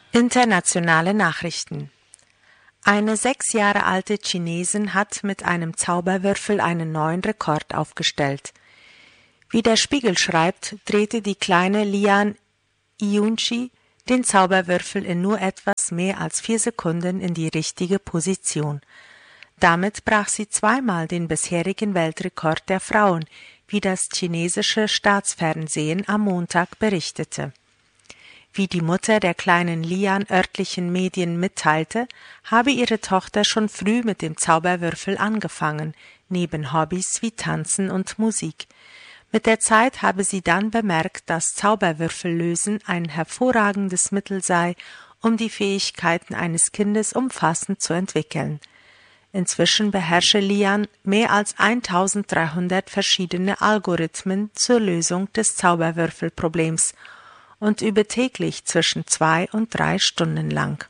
Internationale Nachrichten. Eine 6 Jahre alte Chinesin hat mit einem Zauberwürfel einen neuen Rekord aufgestellt. Wie der Spiegel schreibt, drehte die kleine Lian Yunqi den Zauberwürfel in nur etwas mehr als 4 Sekunden in die richtige Position. Damit brach sie zweimal den bisherigen Weltrekord der Frauen, wie das chinesische Staatsfernsehen am Montag berichtete. Wie die Mutter der kleinen Lian örtlichen Medien mitteilte, habe ihre Tochter schon früh mit dem Zauberwürfel angefangen, neben Hobbys wie Tanzen und Musik. Mit der Zeit habe sie dann bemerkt, dass Zauberwürfellösen ein hervorragendes Mittel sei, um die Fähigkeiten eines Kindes umfassend zu entwickeln. Inzwischen beherrsche Lian mehr als 1300 verschiedene Algorithmen zur Lösung des Zauberwürfelproblems und übe täglich zwischen 2 und 3 Stunden lang.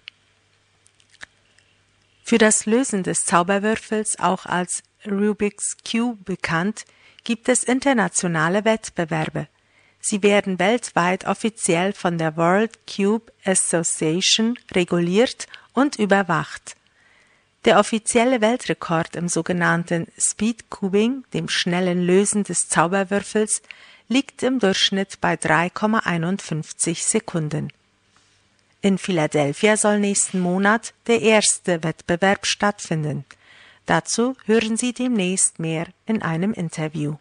Für das Lösen des Zauberwürfels, auch als Rubik's Cube bekannt, gibt es internationale Wettbewerbe. Sie werden weltweit offiziell von der World Cube Association reguliert und überwacht. Der offizielle Weltrekord im sogenannten Speedcubing, dem schnellen Lösen des Zauberwürfels, liegt im Durchschnitt bei 3,51 Sekunden. In Philadelphia soll nächsten Monat der erste Wettbewerb stattfinden. Dazu hören Sie demnächst mehr in einem Interview.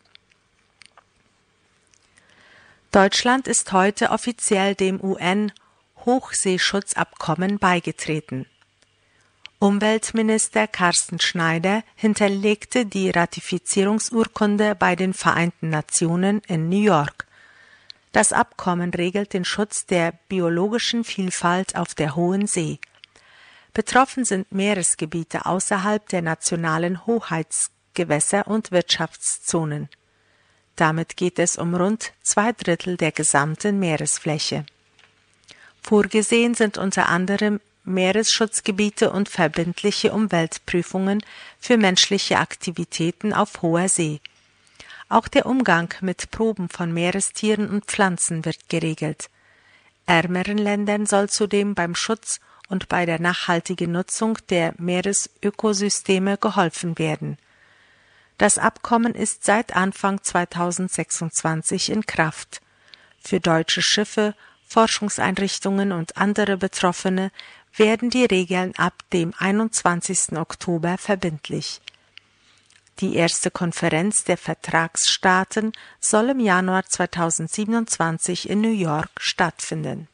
Deutschland ist heute offiziell dem UN-Hochseeschutzabkommen beigetreten. Umweltminister Carsten Schneider hinterlegte die Ratifizierungsurkunde bei den Vereinten Nationen in New York. Das Abkommen regelt den Schutz der biologischen Vielfalt auf der Hohen See. Betroffen sind Meeresgebiete außerhalb der nationalen Hoheitsgewässer und Wirtschaftszonen. Damit geht es um rund 2/3 der gesamten Meeresfläche. Vorgesehen sind unter anderem Meeresschutzgebiete und verbindliche Umweltprüfungen für menschliche Aktivitäten auf hoher See. Auch der Umgang mit Proben von Meerestieren und Pflanzen wird geregelt. Ärmeren Ländern soll zudem beim Schutz und bei der nachhaltigen Nutzung der Meeresökosysteme geholfen werden. Das Abkommen ist seit Anfang 2026 in Kraft. Für deutsche Schiffe, Forschungseinrichtungen und andere Betroffene werden die Regeln ab dem 21. Oktober verbindlich. Die erste Konferenz der Vertragsstaaten soll im Januar 2027 in New York stattfinden.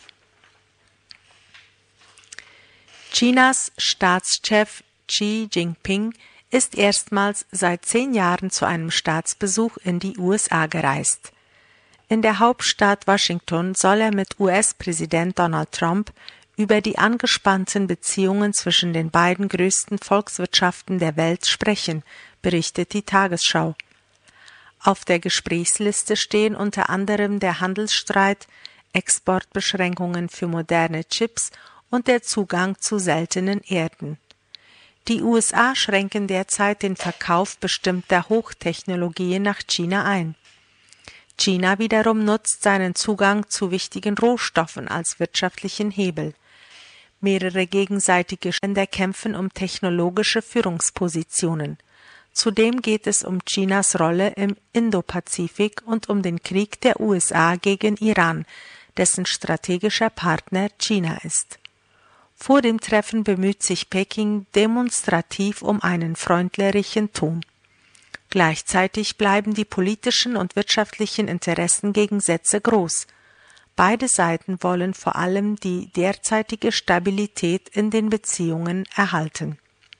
Chinas Staatschef Xi Jinping ist erstmals seit 10 Jahren zu einem Staatsbesuch in die USA gereist. In der Hauptstadt Washington soll er mit US-Präsident Donald Trump über die angespannten Beziehungen zwischen den beiden größten Volkswirtschaften der Welt sprechen, berichtet die Tagesschau. Auf der Gesprächsliste stehen unter anderem der Handelsstreit, Exportbeschränkungen für moderne Chips und der Zugang zu seltenen Erden. Die USA schränken derzeit den Verkauf bestimmter Hochtechnologien nach China ein. China wiederum nutzt seinen Zugang zu wichtigen Rohstoffen als wirtschaftlichen Hebel. Mehrere gegenseitige Länder kämpfen um technologische Führungspositionen. Zudem geht es um Chinas Rolle im Indopazifik und um den Krieg der USA gegen Iran, dessen strategischer Partner China ist. Vor dem Treffen bemüht sich Peking demonstrativ um einen freundlichen Ton. Gleichzeitig bleiben die politischen und wirtschaftlichen Interessengegensätze groß. Beide Seiten wollen vor allem die derzeitige Stabilität in den Beziehungen erhalten.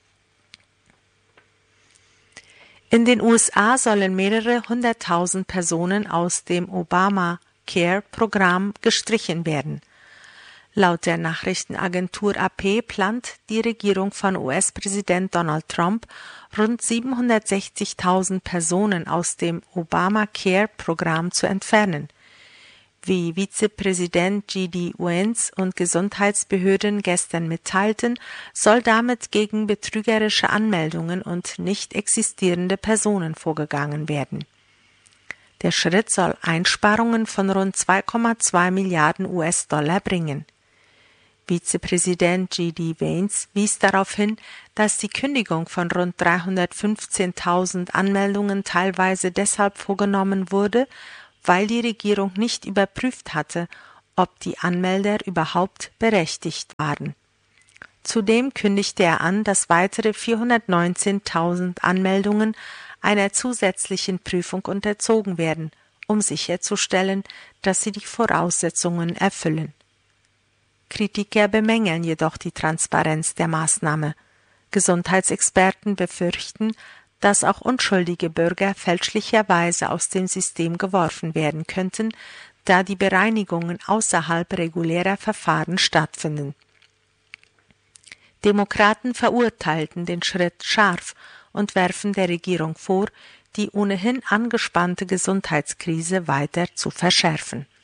In den USA sollen mehrere 100.000 Personen aus dem Obamacare-Programm gestrichen werden. Laut der Nachrichtenagentur AP plant die Regierung von US-Präsident Donald Trump, rund 760.000 Personen aus dem Obamacare-Programm zu entfernen. Wie Vizepräsident J.D. Vance und Gesundheitsbehörden gestern mitteilten, soll damit gegen betrügerische Anmeldungen und nicht existierende Personen vorgegangen werden. Der Schritt soll Einsparungen von rund 2,2 Milliarden US-Dollar bringen. Vizepräsident G.D. Vance wies darauf hin, dass die Kündigung von rund 315.000 Anmeldungen teilweise deshalb vorgenommen wurde, weil die Regierung nicht überprüft hatte, ob die Anmelder überhaupt berechtigt waren. Zudem kündigte er an, dass weitere 419.000 Anmeldungen einer zusätzlichen Prüfung unterzogen werden, um sicherzustellen, dass sie die Voraussetzungen erfüllen. Kritiker bemängeln jedoch die Transparenz der Maßnahme. Gesundheitsexperten befürchten, dass auch unschuldige Bürger fälschlicherweise aus dem System geworfen werden könnten, da die Bereinigungen außerhalb regulärer Verfahren stattfinden. Demokraten verurteilten den Schritt scharf und werfen der Regierung vor, die ohnehin angespannte Gesundheitskrise weiter zu verschärfen.